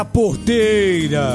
A porteira.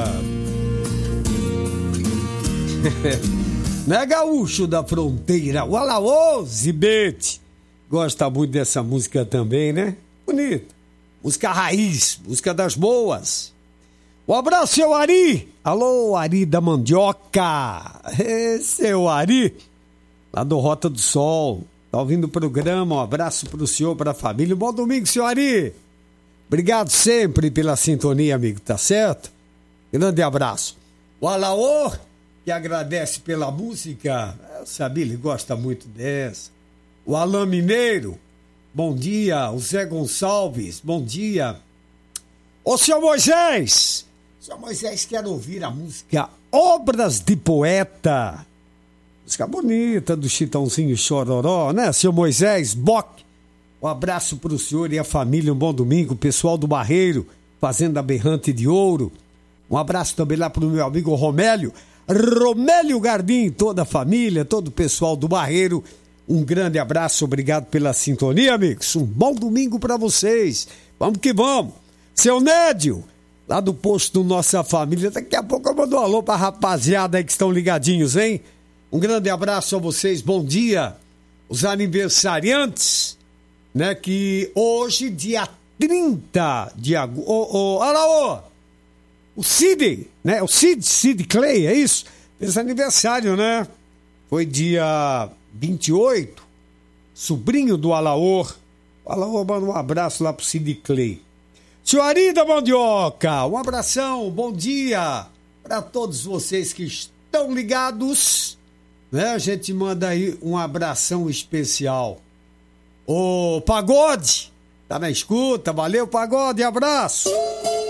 Não é gaúcho da fronteira, o Alaô Zibete. Gosta muito dessa música também, né? Bonita. Música raiz, música das boas. Um abraço, seu Ari. Alô, Ari da Mandioca. Seu Ari, lá do Rota do Sol. Tá ouvindo o programa, um abraço pro senhor, pra família. Um bom domingo, seu Ari. Obrigado sempre pela sintonia, amigo, tá certo? Grande abraço. O Alaô, que agradece pela música. Eu sabia, ele gosta muito dessa. O Alain Mineiro, bom dia. O Zé Gonçalves, bom dia. Ô, seu Moisés, quer ouvir a música Obras de Poeta. Música bonita do Chitãozinho Chororó, né, seu Moisés Bock? Um abraço pro senhor e a família, um bom domingo. Pessoal do Barreiro, Fazenda Berrante de Ouro. Um abraço também lá pro meu amigo Romélio Gardim, toda a família, todo o pessoal do Barreiro. Um grande abraço, obrigado pela sintonia, amigos. Um bom domingo pra vocês. Vamos que vamos. Seu Nédio, lá do posto Nossa Família, daqui a pouco eu mando um alô pra rapaziada aí que estão ligadinhos, hein? Um grande abraço a vocês, bom dia. Os aniversariantes, né, que hoje, dia 30 de agosto... Olha lá, o Cid, né, o Cid Clay, é isso? Fez aniversário, né? Foi dia 28, sobrinho do Alaor. O Alaor manda um abraço lá pro Cid Clay. Tio Ari da Mandioca, um abração, bom dia para todos vocês que estão ligados, né? A gente manda aí um abração especial. Ô Pagode, tá na escuta, valeu Pagode, abraço.